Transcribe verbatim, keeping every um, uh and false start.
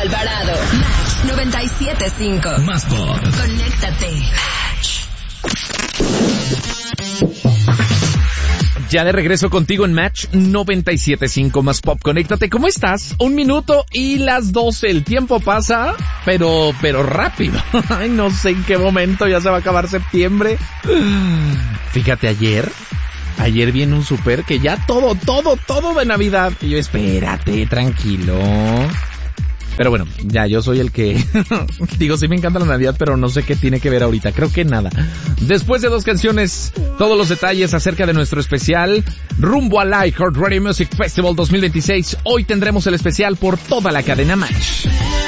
Alvarado. Match noventa y siete punto cinco. Más pop. Conéctate. Match. Ya de regreso contigo en Match noventa y siete punto cinco Más Pop. Conéctate. ¿Cómo estás? Un minuto y las doce. El tiempo pasa, pero, pero rápido. Ay, no sé en qué momento ya se va a acabar septiembre. Fíjate, ayer, ayer vi en un súper que ya todo, todo, todo de Navidad. Y yo, espérate, tranquilo. Pero bueno, ya yo soy el que... Digo, sí me encanta la Navidad, pero no sé qué tiene que ver ahorita. Creo que nada. Después de dos canciones, todos los detalles acerca de nuestro especial rumbo al iHeartRadio Music Festival dos mil veintiséis. Hoy tendremos el especial por toda la cadena Match.